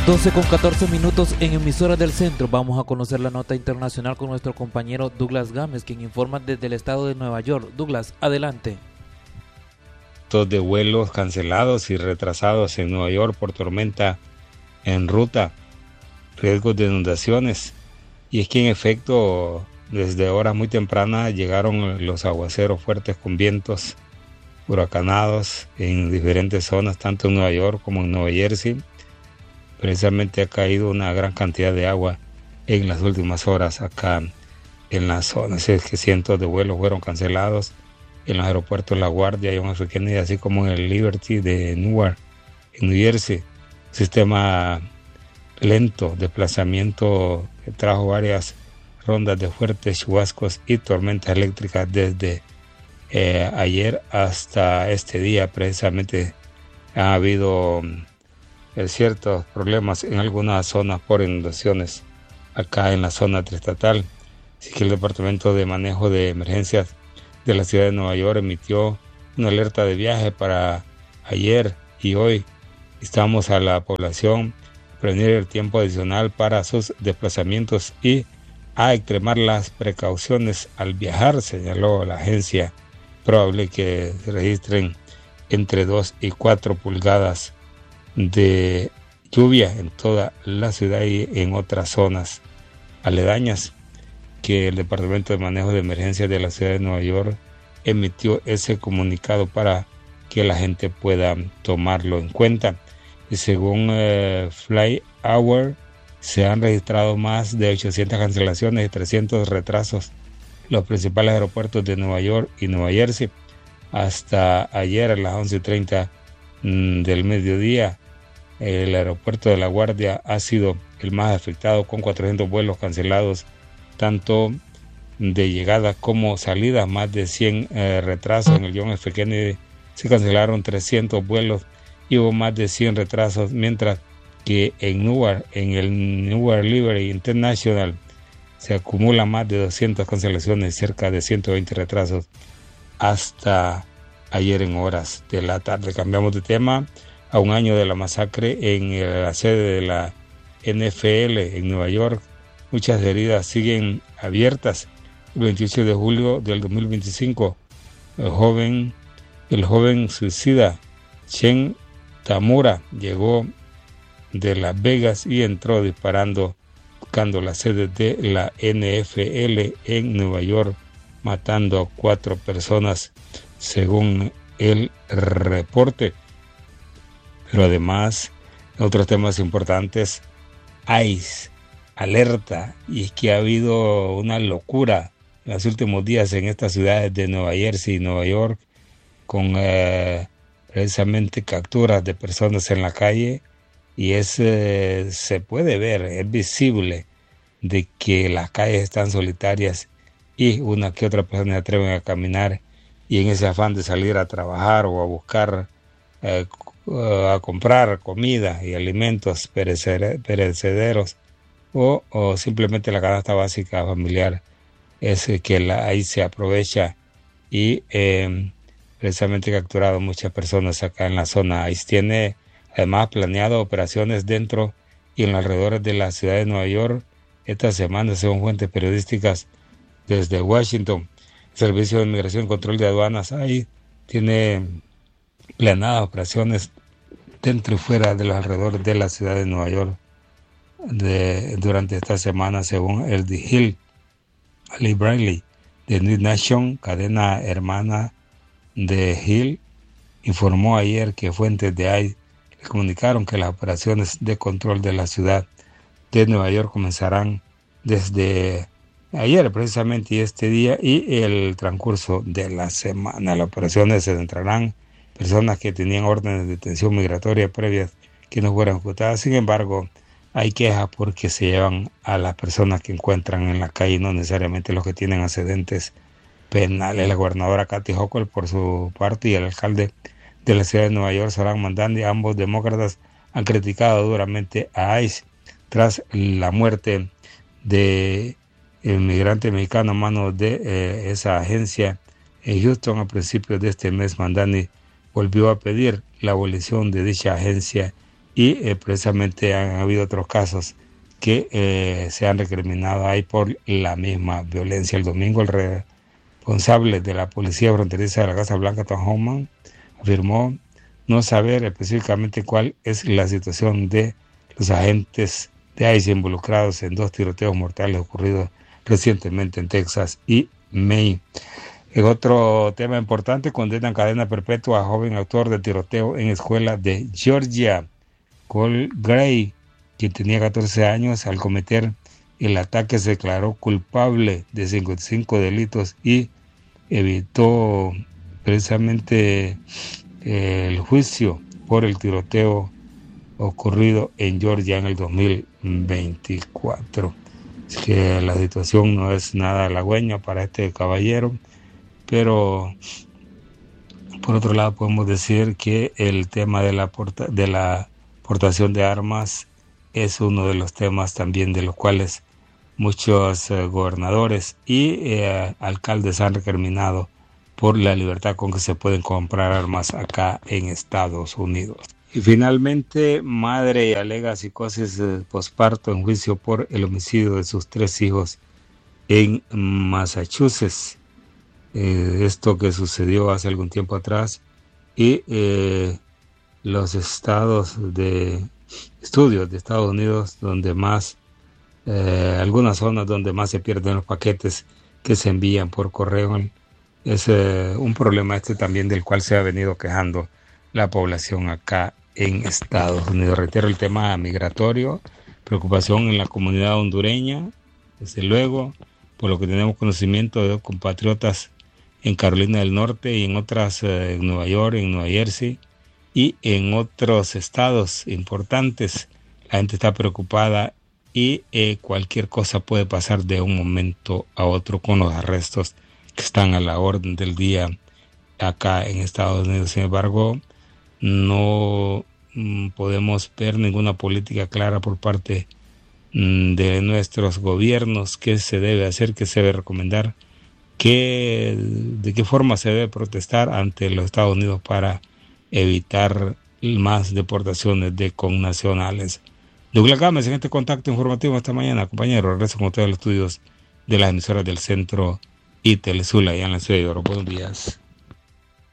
12:14 en emisoras del centro. Vamos a conocer la nota internacional con nuestro compañero Douglas Gámez, quien informa desde el estado de Nueva York. Douglas, adelante. De vuelos cancelados y retrasados en Nueva York por tormenta en ruta, riesgos de inundaciones. Y es que en efecto, desde horas muy tempranas llegaron los aguaceros fuertes con vientos huracanados en diferentes zonas, tanto en Nueva York como en Nueva Jersey. Precisamente ha caído una gran cantidad de agua en las últimas horas acá en la zona. Así es que cientos de vuelos fueron cancelados en los aeropuertos La Guardia y John F. Kennedy, así como en el Liberty de Newark, en New Jersey. Sistema lento, desplazamiento que trajo varias rondas de fuertes chubascos y tormentas eléctricas desde ayer hasta este día. Precisamente ha habido ciertos problemas en algunas zonas por inundaciones acá en la zona triestatal. Así que el Departamento de Manejo de Emergencias de la ciudad de Nueva York emitió una alerta de viaje para ayer y hoy. Instamos a la población a prevenir el tiempo adicional para sus desplazamientos y a extremar las precauciones al viajar, señaló la agencia. Probable que se registren entre 2 y 4 pulgadas de lluvia en toda la ciudad y en otras zonas aledañas, que el Departamento de Manejo de Emergencias de la ciudad de Nueva York emitió ese comunicado para que la gente pueda tomarlo en cuenta. Y según Fly Hour, se han registrado más de 800 cancelaciones y 300 retrasos en los principales aeropuertos de Nueva York y Nueva Jersey. Hasta ayer a las 11:30 del mediodía, el aeropuerto de La Guardia ha sido el más afectado, con 400 vuelos cancelados, tanto de llegada como salida. Más de 100 retrasos. En el John F. Kennedy se cancelaron 300 vuelos y hubo más de 100 retrasos, mientras que en Newark, en el Newark Liberty International, se acumulan más de 200 cancelaciones y cerca de 120 retrasos hasta ayer en horas de la tarde. Cambiamos de tema. A un año de la masacre en la sede de la NFL en Nueva York, muchas heridas siguen abiertas. El 28 de julio del 2025, el joven suicida Shen Tamura llegó de Las Vegas y entró disparando, buscando la sede de la NFL en Nueva York, matando a 4 personas, según el reporte. Pero además, otros temas importantes, ICE alerta, y es que ha habido una locura en los últimos días en estas ciudades de Nueva Jersey y Nueva York, con precisamente capturas de personas en la calle, y se puede ver, es visible de que las calles están solitarias y una que otra persona se atreven a caminar, y en ese afán de salir a trabajar o a buscar a comprar comida y alimentos perecederos o simplemente la canasta básica familiar, es que ahí se aprovecha y precisamente capturado muchas personas acá en la zona. Ahí tiene además planeado operaciones dentro y en los alrededores de la ciudad de Nueva York esta semana, según fuentes periodísticas desde Washington. El Servicio de Inmigración y Control de Aduanas ahí tiene planeadas operaciones dentro y fuera de los alrededores de la ciudad de Nueva York durante esta semana, según el The Hill. Ali Bradley de New Nation, cadena hermana de Hill, informó ayer que fuentes de ICE le comunicaron que las operaciones de control de la ciudad de Nueva York comenzarán desde ayer precisamente y este día y el transcurso de la semana. Las operaciones se centrarán personas que tenían órdenes de detención migratoria previas que no fueran ejecutadas. Sin embargo, hay quejas porque se llevan a las personas que encuentran en la calle, no necesariamente los que tienen antecedentes penales. La gobernadora Kathy Hochul, por su parte, y el alcalde de la ciudad de Nueva York, Zohran Mamdani, ambos demócratas, han criticado duramente a ICE tras la muerte de el migrante mexicano a manos de esa agencia en Houston a principios de este mes. Mamdani volvió a pedir la abolición de dicha agencia y precisamente han habido otros casos que se han recriminado ahí por la misma violencia. El domingo el responsable de la policía fronteriza de la Casa Blanca, Tom Homan, afirmó no saber específicamente cuál es la situación de los agentes de ICE involucrados en 2 tiroteos mortales ocurridos recientemente en Texas y Maine. En otro tema importante, condenan cadena perpetua a joven autor de tiroteo en escuela de Georgia, Cole Gray, quien tenía 14 años al cometer el ataque, se declaró culpable de 55 delitos y evitó precisamente el juicio por el tiroteo ocurrido en Georgia en el 2024. Así que la situación no es nada halagüeña para este caballero, pero por otro lado podemos decir que el tema de la portación de armas es uno de los temas también de los cuales muchos gobernadores y alcaldes han recriminado por la libertad con que se pueden comprar armas acá en Estados Unidos. Y finalmente, madre alega psicosis posparto en juicio por el homicidio de sus 3 hijos en Massachusetts. Esto que sucedió hace algún tiempo atrás, y los estudios de Estados Unidos donde más, algunas zonas donde más se pierden los paquetes que se envían por correo. Es un problema también del cual se ha venido quejando la población acá en Estados Unidos. Reitero el tema migratorio, preocupación en la comunidad hondureña, desde luego, por lo que tenemos conocimiento de compatriotas en Carolina del Norte y en otras, en Nueva York, en Nueva Jersey y en otros estados importantes. La gente está preocupada y cualquier cosa puede pasar de un momento a otro con los arrestos que están a la orden del día acá en Estados Unidos. Sin embargo, no podemos ver ninguna política clara por parte de nuestros gobiernos. ¿Qué se debe hacer? ¿Qué se debe recomendar? ¿De qué forma se debe protestar ante los Estados Unidos para evitar más deportaciones de connacionales? Douglas Gámez en este contacto informativo esta mañana, compañero. Regreso con ustedes a los estudios de las emisoras del Centro y Telesur allá en la ciudad de Oro. Buenos días.